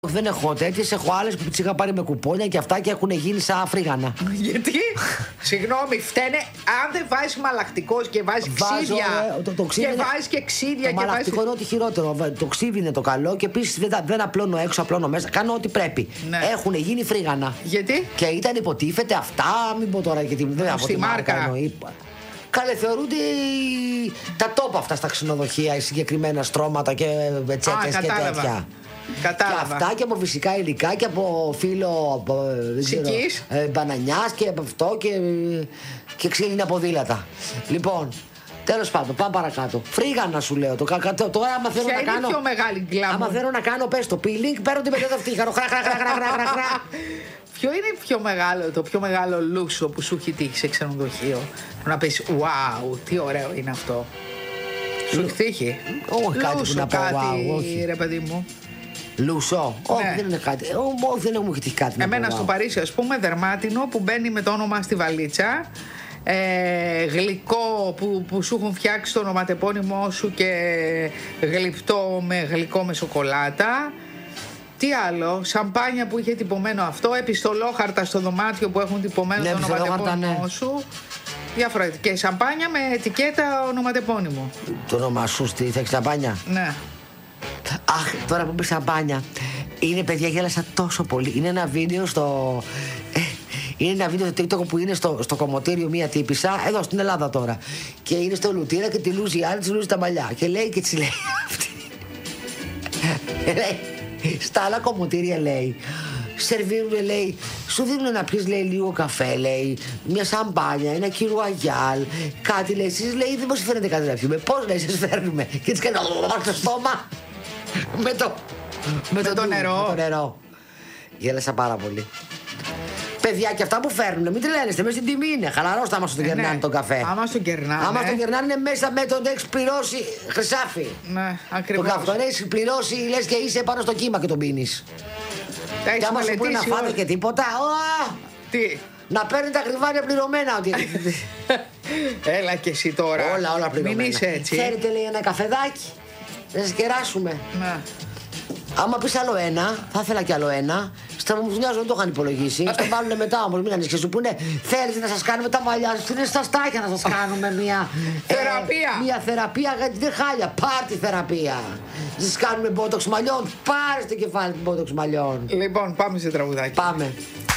Δεν έχω τέτοιες, έχω άλλες που τις είχα πάρει με κουπόνια και αυτά και έχουν γίνει σαν φρίγανα. Γιατί? Συγγνώμη, φταίνε αν δεν βάζεις μαλακτικός και βάζεις ξύδια. Και βάζεις και ξύδια. Το μαλακτικό είναι ό,τι χειρότερο. Το ξύδι είναι το καλό και επίσης δεν απλώνω έξω, απλώνω μέσα. Κάνω ό,τι πρέπει. Ναι. Έχουν γίνει φρίγανα. Γιατί? Και ήταν υποτίθεται αυτά, μην πω τώρα γιατί δεν Στη μάρκα. Καλέ, θεωρούνται τα τόπα αυτά στα ξενοδοχεία, οι συγκεκριμένα στρώματα και τσέκες και τέτοια. Κατάλαβα. Και αυτά και από φυσικά υλικά και από φύλλο μπανανιάς και από αυτό και ξύλινα ποδήλατα. Λοιπόν, τέλος πάντων, πάμε παρακάτω. Φρίγανα σου λέω. Τώρα άμα θέλω ποια να είναι κάνω. Πιο μεγάλη γκλάμα. Άμα θέλω να κάνω, πες το peeling, παίρνω την πετέτα αυτή. Ποιο είναι το πιο μεγάλο λούσο που σου έχει τύχει σε ξενοδοχείο? Να πεις, wow, τι ωραίο είναι αυτό. Σου έχει τύχει? Όχι κάτι που να πω, wow, όχι. Ρε παιδί μου. Λούσο. Όχι, δεν είναι κάτι. Όχι, δεν μου έχει τύχει κάτι. Εμένα στο Παρίσι, ας πούμε, δερμάτινο που μπαίνει με το όνομα στη βαλίτσα. Γλυκό που σου έχουν φτιάξει το ονοματεπώνυμό σου και γλυπτό με γλυκό με σοκολάτα. Τι άλλο? Σαμπάνια που είχε τυπωμένο αυτό. Επιστολόχαρτα στο δωμάτιο που έχουν τυπωμένο το ονοματεπώνυμό σου. Διαφορετικές σαμπάνια με ετικέτα ονοματεπώνυμο. Το όνομα σου τι θα έχει σαμπάνια? Ναι. Αχ, τώρα που πει σαμπάνια. Είναι, παιδιά, γέλασα τόσο πολύ. Είναι ένα βίντεο είναι ένα βίντεο στο TikTok που είναι στο κομμωτήριο μία τύπισσα, εδώ στην Ελλάδα τώρα. Και είναι στο λουτήρα και τη λούζει η άλλη, τη λούζει τα μαλλιά. Και λέει και τη λέει αυτή. Στα άλλα κομμωτήρια λέει. Σερβίρουν, λέει, σου δίνουν να πιεις, λέει, λίγο καφέ, λέει, μια σαμπάνια, ένα κυρουαγιάλ, κάτι, λέει, εσείς, λέει, δεν μας φέρνετε κάτι να πιούμε. Πώς, λέει, σας φέρνουμε? Και έτσι κάνει στο στόμα με το νερό. Γέλασα πάρα πολύ. Παιδιά, και αυτά που φέρνουν, μην τρελαίνεστε, μέσα στην τιμή είναι. Χαλαρώστε άμα στον κερνάνε τον καφέ. Άμα στον κερνάνε. Άμα στον κερνάνε είναι μέσα με τον έχεις πληρώσει χρυσάφι. Ναι, ακριβώς. Τον καφέ έχεις πληρώσει, λες και είσαι πάνω στο κύμα και τον πίνεις. Και άμα σου πούνε να φάτε και τίποτα, τι? Να παίρνει τα κρυβάρια πληρωμένα. Ότι... Έλα και εσύ τώρα. Όλα πληρωμένα. Μην είσαι έτσι. Θέλετε, λέει, ένα καφεδάκι? Να σας κεράσουμε. Ναι. Άμα πεις άλλο ένα, θα ήθελα κι άλλο ένα. Στραμμουζουνιάζω, δεν το είχαν υπολογίσει. Στο βάλουν μετά όμως, μην ανησυχείς. Σου πούνε, θέλετε να σας κάνουμε τα μαλλιά σας? Είναι στα στάχια να σας κάνουμε μια θεραπεία. Μια θεραπεία, γιατί δεν χάλια. Πάρτι θεραπεία. Σας κάνουμε μπότοξ μαλλιών. Πάρε στο κεφάλι του μπότοξ μαλλιών. Λοιπόν, πάμε σε τραγουδάκι. Πάμε.